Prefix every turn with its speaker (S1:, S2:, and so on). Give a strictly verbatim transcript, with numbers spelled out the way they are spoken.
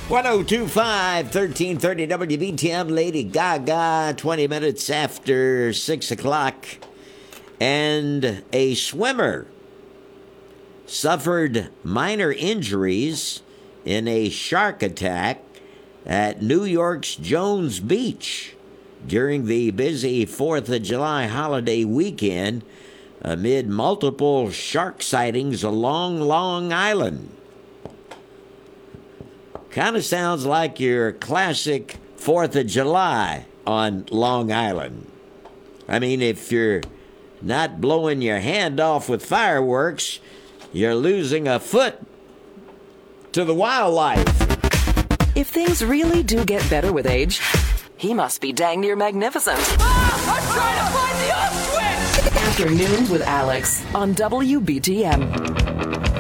S1: ten twenty-five, thirteen thirty W B T M, Lady Gaga, twenty minutes after six o'clock. And a swimmer suffered minor injuries in a shark attack at New York's Jones Beach during the busy fourth of July holiday weekend amid multiple shark sightings along Long Island. Kind of sounds like your classic fourth of July on Long Island. I mean, if you're not blowing your hand off with fireworks, you're losing a foot to the wildlife.
S2: If things really do get better with age, he must be dang near magnificent.
S3: Ah, I'm trying to find the off switch!
S2: Afternoons with Alex on W B T M.